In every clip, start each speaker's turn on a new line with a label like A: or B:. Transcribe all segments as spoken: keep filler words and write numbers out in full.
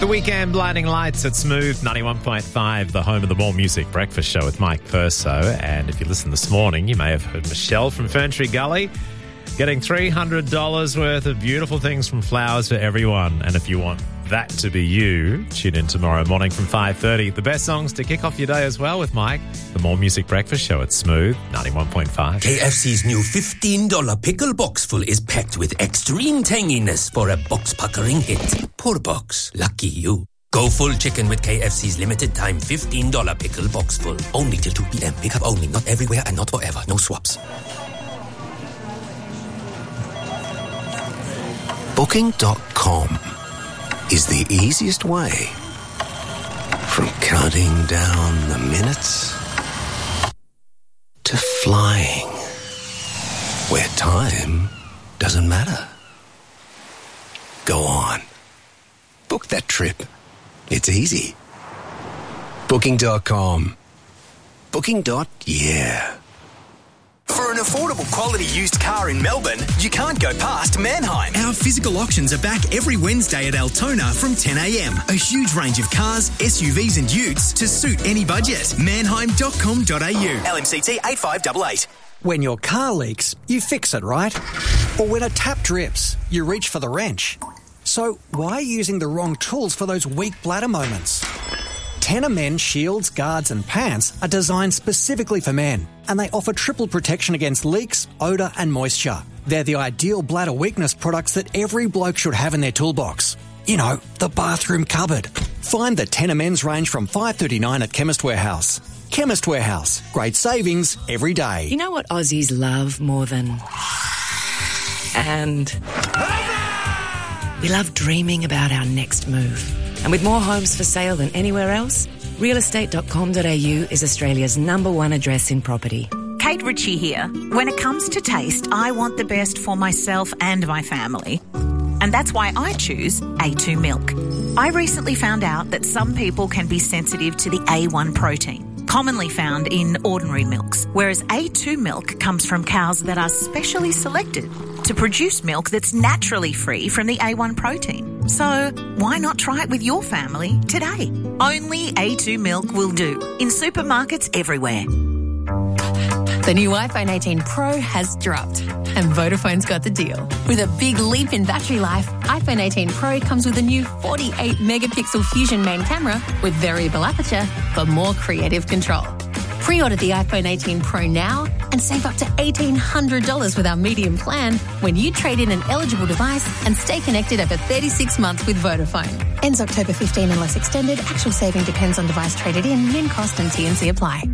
A: The Weekend Blinding Lights at Smooth ninety-one point five, the home of the More Music Breakfast Show with Mike Purso. And if you listened this morning, you may have heard Michelle from Ferntree Gully getting three hundred dollars worth of beautiful things from Flowers for Everyone. And if you want that to be you, tune in tomorrow morning from five thirty. The best songs to kick off your day as well with Mike. The More Music Breakfast Show at Smooth ninety-one point five.
B: K F C's new fifteen dollars pickle box full is packed with extreme tanginess for a box-puckering hit. Poor box. Lucky you. Go full chicken with K F C's limited time fifteen dollars pickle box full. Only till two p.m. Pick up only. Not everywhere and not forever. No swaps.
C: Booking dot com is the easiest way from counting down the minutes to flying where time doesn't matter. Go on. Book that trip. It's easy. Booking dot com. Booking. Yeah.
D: For an affordable quality used car in Melbourne, you can't go past Manheim. Our physical auctions are back every Wednesday at Altona from ten a.m. A huge range of cars, S U Vs and utes to suit any budget. manheim dot com dot a u. L M C T eight five eight eight.
E: When your car leaks, you fix it, right? Or when a tap drips, you reach for the wrench. So why are you using the wrong tools for those weak bladder moments? Tenor Men shields, guards and pants are designed specifically for men, and they offer triple protection against leaks, odour and moisture. They're the ideal bladder weakness products that every bloke should have in their toolbox. You know, the bathroom cupboard. Find the Tenor Men's range from five dollars thirty-nine at Chemist Warehouse. Chemist Warehouse. Great savings every day.
F: You know what Aussies love more than... And... We love dreaming about our next move. And with more homes for sale than anywhere else, real estate dot com dot a u is Australia's number one address in property.
G: Kate Ritchie here. When it comes to taste, I want the best for myself and my family. And that's why I choose A two milk. I recently found out that some people can be sensitive to the A one protein, commonly found in ordinary milks, whereas A two milk comes from cows that are specially selected to produce milk that's naturally free from the A one protein. So why not try it with your family today? Only A two milk will do in supermarkets everywhere.
H: The new iPhone eighteen Pro has dropped, and Vodafone's got the deal. With a big leap in battery life, iPhone eighteen Pro comes with a new forty-eight megapixel Fusion main camera with variable aperture for more creative control. Pre-order the iPhone eighteen Pro now and save up to eighteen hundred dollars with our medium plan when you trade in an eligible device and stay connected over thirty-six months with Vodafone. Ends October fifteenth unless extended. Actual saving depends on device traded in. Min cost and T and C apply.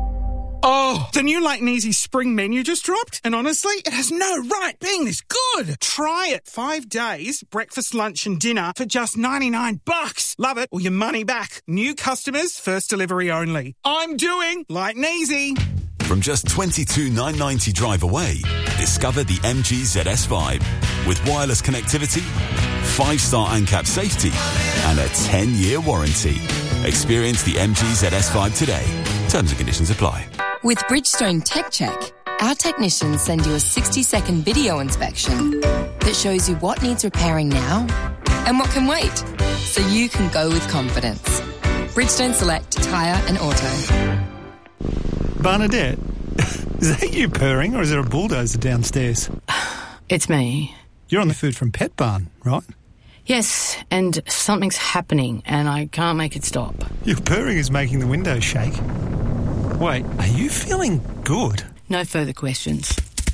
I: Oh, the new Light and Easy spring menu just dropped, and honestly, it has no right being this good. Try it. Five days, breakfast, lunch and dinner for just ninety-nine bucks. Love it or your money back. New customers, first delivery only. I'm doing Light and Easy.
J: From just twenty-two thousand nine hundred ninety drive away, discover the M G Z S Vibe. With wireless connectivity, five-star ANCAP safety, and a ten-year warranty. Experience the M G Z S Vibe today. Terms and conditions apply.
K: With Bridgestone Tech Check, our technicians send you a sixty-second video inspection that shows you what needs repairing now and what can wait, so you can go with confidence. Bridgestone Select Tyre and Auto.
L: Bernadette, is that you purring or is there a bulldozer downstairs?
F: It's me.
L: You're on the Food from Pet Barn, right?
F: Yes, and something's happening and I can't make it stop.
L: Your purring is making the windows shake. Wait, are you feeling good?
F: No further questions.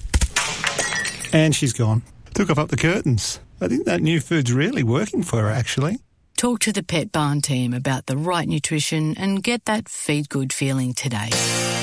L: And she's gone. Took off up the curtains. I think that new food's really working for her, actually.
F: Talk to the Pet Barn team about the right nutrition and get that feed good feeling today.